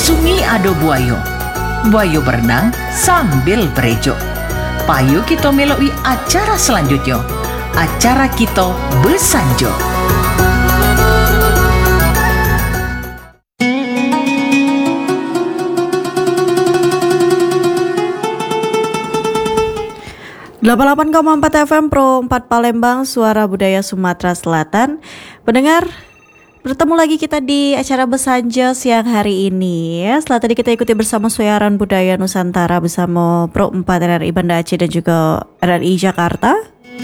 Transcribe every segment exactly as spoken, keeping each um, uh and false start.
sungi ado buayo. Buayo berenang sambil berejo. Payo kita meloi acara selanjutnya. Acara kita besanjo. delapan puluh delapan koma empat F M Pro empat Palembang, Suara Budaya Sumatera Selatan. Pendengar, bertemu lagi kita di acara Besanjo siang hari ini ya. Setelah tadi kita ikuti bersama Siaran Budaya Nusantara bersama Pro empat R R I Banda Aceh dan juga R R I Jakarta.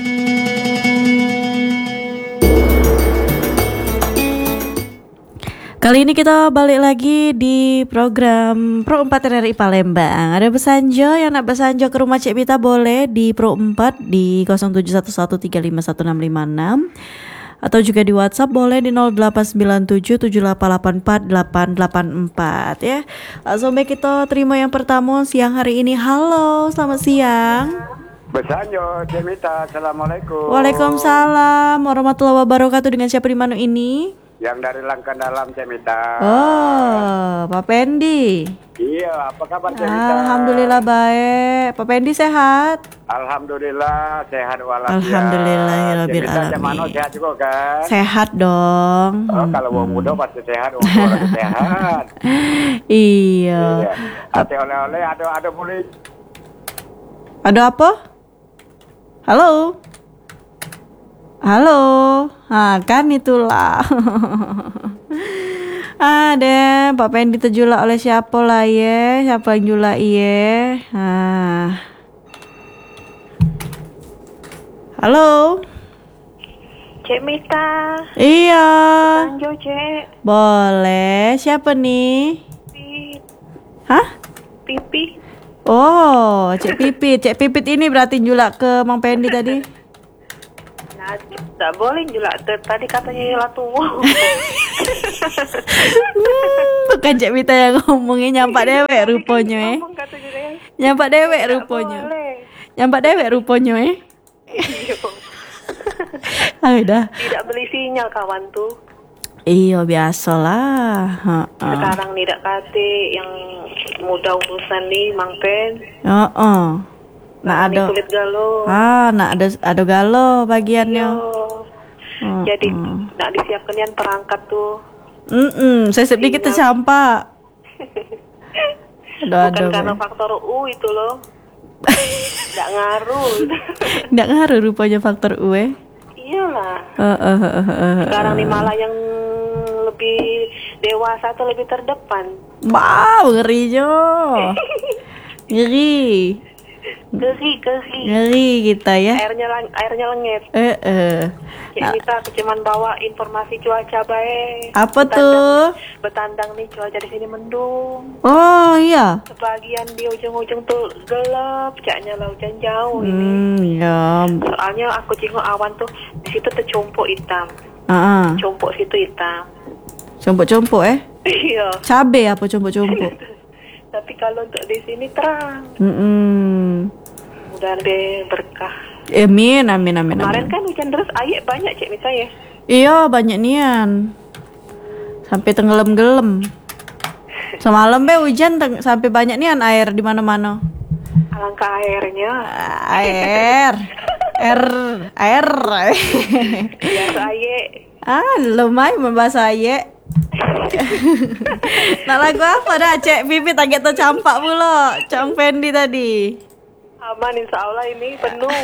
Kali ini kita balik lagi di program Pro empat R R I Palembang. Ada Besanjo, yang nak besanjo ke rumah Cik Mita boleh di Pro empat di nol tujuh satu satu tiga lima satu enam lima enam. Atau juga di WhatsApp boleh di nol delapan sembilan tujuh tujuh delapan delapan empat delapan delapan empat ya. Langsung baik kita terima yang pertama siang hari ini. Halo, selamat siang. Besanjo, Cik Mita, Assalamualaikum. Waalaikumsalam warahmatullahi wabarakatuh. Dengan siapa di mana ini? Yang dari Langkan Dalam, Cik Mita. Oh, Pak Pendi. Iya, apa kabar Cik Mita? Alhamdulillah baik. Pak Pendi sehat? Alhamdulillah sehat walafiat. Alhamdulillahirabbil Cik Mita alamin. Cemano sehat juga kan? Sehat dong. Oh, kalau wong muda pasti sehat, wong tua lagi sehat. Iya. Iya. Ate oleh-oleh ada ada boleh. Ada apa? Halo. Halo. Ah, kan itulah. Ada Pak Pendi terjulak oleh siapa lah ya? Siapa yang julak iya? Ah. Halo. Cik Mita. Iya. Besanjo, Cik. Boleh. Siapa nih? Pipit. Hah? Pipi. Oh, Cik Pipit. Cik Pipit ini berarti julak ke Mang Pendi tadi. Nah, tak boleh juga. Tadi katanya Yela tua. Hmm, bukan Cik Mita yang ngomongnya, nyampak dewek rupanya eh. Ngomong katanya dia. Nyampak dewek Tak rupanya. boleh. Nyampak dewek rupanya eh. Iya. Ayo dah. Tidak beli sinyal kawan tuh. Iya biasalah. Ha-ha. Sekarang tidak kate yang muda urusan nih Mang Pen. Heeh. Nak Ini ada. kulit galau. Ah, nak ada ada galau bagiannya. Yo. Oh, Jadi oh. nak disiapkan yang perangkat tuh. Mm-mm, saya sedikit tercampak. Aduh, Bukan aduh. karena faktor U itu loh. Tidak ngaruh. Nggak ngaruh rupanya faktor U eh. Iyalah. Uh, uh, uh, uh, Sekarang nih malah yang lebih dewasa atau lebih terdepan. Wow, ngerinya. Ngeri. Geri, geri. Ngeri kita ya. Airnya lang- airnya lengit. Eh, eh. Cik Mita cuman bawa informasi cuaca baik. Apa Betandang- tuh? Betandang nih cuaca di sini mendung. Oh iya. Sebagian di ujung-ujung tuh gelap, caknya lah hujan jauh ini. Hmm, ya. Soalnya aku jenguk awan tuh di situ tercompok hitam. Ah, ah. Compok situ hitam. Compok-compok eh. Iya. Cabe apa compok-compok? Tapi kalau untuk di sini terang. Mm-mm. Mudah deh berkah. Amin, amin, amin, Kemarin amin. kan hujan deras air banyak Cik Mita ya. Iya, banyak nian. Sampai tenggelam-gelam. Semalam be hujan teng- sampai banyak nian air di mana-mana. Alangkah airnya. Air. Air, air. Biasa air. Ah, lumayan membahasa aye. Nak lagu apa dah Cek Pipit agak tercampak pula Cang Fendi tadi. Aman insya Allah ini penuh.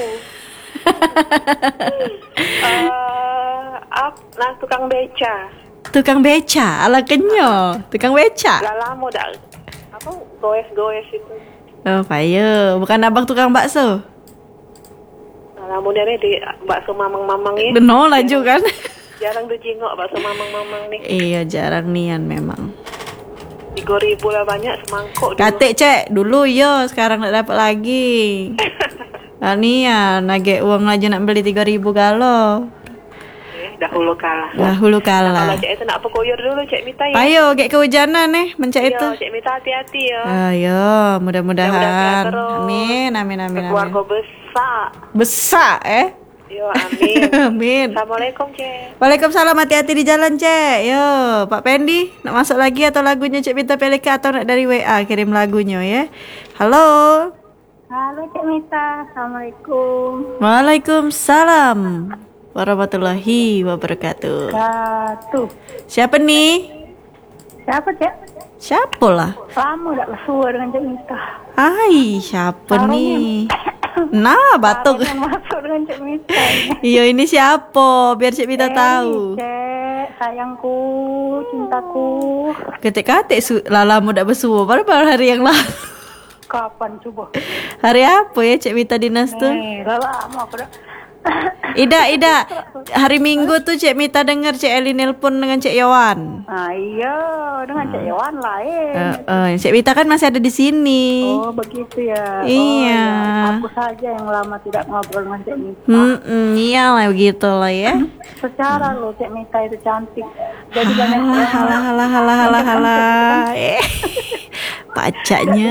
uh, up, nah tukang beca. Tukang beca, ala kenyo. Tukang beca. Gak lama dah. Apa goes-goes itu. Oh, payo. Bukan abang tukang bakso. Gak lama dia nih di bakso mamang-mamang ya. Benar laju kan. Jarang dijengok bakso mamang-mamang nih. Iya, jarang nian memang. Tiga ribu lah banyak semangkuk. dulu. Katik Cek, dulu yo, sekarang tak dapat lagi. Lah nian, nage uang aja nak beli tiga ribu galo. Eh, dahulu kalah. Dahulu Kalau kalah. Cik itu nak pekoyor dulu Cik Mita ya. Ayo, gek kehujanan nih, mencak Yo, itu. Cik Mita hati-hati ya. Ayo, mudah-mudahan. Mudah-mudahan terus. Amin, amin, amin, amin. Keluarga besar. Besar eh. Yo, amin. Amin. Assalamualaikum, Cek. Waalaikumsalam, hati-hati di jalan, Cek. Yo, Pak Pendi, nak masuk lagi atau lagunya Cek Mita Pelika atau nak dari W A kirim lagunya ya. Halo. Halo Cik Mita, Assalamualaikum. Waalaikumsalam warahmatullahi wabarakatuh. Satu. Siapa nih? Siapa Cik? Siapa lah? Lama tak bersua dengan Cik Mita. Hai, siapa nih? Nah, batuk. Yang masuk dengan Cik Mita. Iya, ini siapa? Biar Cik Mita tahu. Cik, sayangku, cintaku. Ketik-ketik su- lah lama tak bersua. Baru-baru hari yang lalu. Kapan coba? Hari apa ya Cik Mita dinas tuh? Eh, dah lama aku dah. Ida, Ida. Hari Minggu tuh Cik Mita dengar Cik Eli nelpon dengan Cik Yowan. Ah, iya, dengan Cik Iwan lain. Eh, eh, Cik Mita kan masih ada di sini. Oh, begitu ya. Iya. Oh, ya. Aku saja yang lama tidak ngobrol dengan Cik Mita. Hmm, iyalah begitu lah ya. Secara loh Cik Mita itu cantik. Jadi banyak Halah, yang halah, halah, halah, halah, halah. Eh, pacaknya.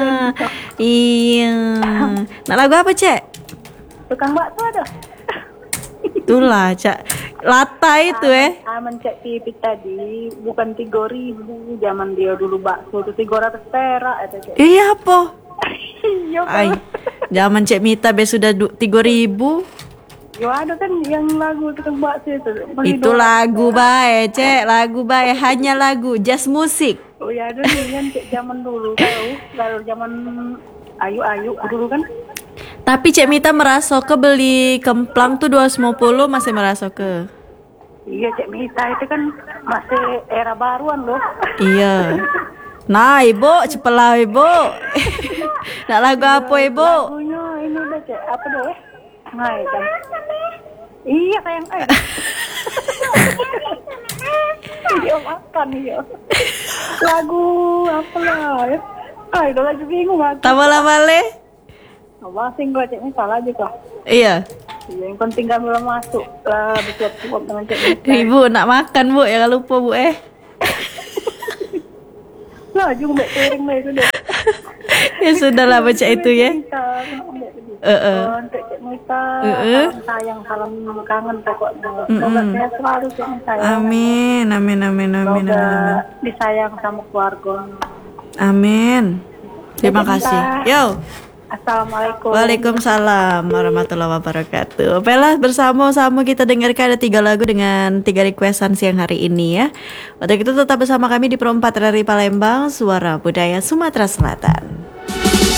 Iya. Nak lagu apa, Cek? tukang bakso ada. Itulah, Cak. Lata itu eh. Aman cek T V tadi bukan tiga ribu zaman dia dulu bakso itu tiga ratus perak itu cek. Iya apa? Iya Ay, kan. zaman Cek Mita be sudah tiga ribu. Ya ada kan yang lagu tukang bakso itu. Beli Itu dua lagu perak. baik, Cek. Lagu baik, hanya lagu, just musik. Oh ya ada nih kan cek zaman dulu tahu kalau zaman ayu-ayu dulu kan. Tapi Cek Mita merasa ke beli kemplang tuh dua ratus lima puluh masih merasa ke. Iya cek Mita itu kan masih era baruan loh. Iya. Nah, Ibu, cepelah Ibu. Nak lagu apa Ibu? Lagunya ini udah cek apa deh? Nah kan. Iya sayang eh. Iya makan iya. Lagu apa lah ya? Ah, udah lagi bingung aku. Tambah balik. Masing gue cek Mita lagi kok. Iya. Iya, yang penting kami belum masuk lah bersiap-siap dengan cek Mita. Ibu nak makan Bu, jangan lupa Bu eh. Lah, juga mbak piring lah itu deh. Ya sudahlah baca itu ya. Eh, eh. Untuk cek Mita, Eh, eh. salam sayang, salam kangen pokoknya. Semoga sehat selalu cek Mita. ya. Amin, amin, amin, amin, Semoga amin. disayang sama keluarga. Amin. Terima Dadah, kasih. Mita. Yo. Assalamualaikum. Waalaikumsalam warahmatullahi wabarakatuh. Baiklah, bersama-sama kita dengarkan ada tiga lagu dengan tiga requestan siang hari ini ya. Untuk itu tetap bersama kami di Pro empat R R I Palembang, Suara Budaya Sumatera Selatan.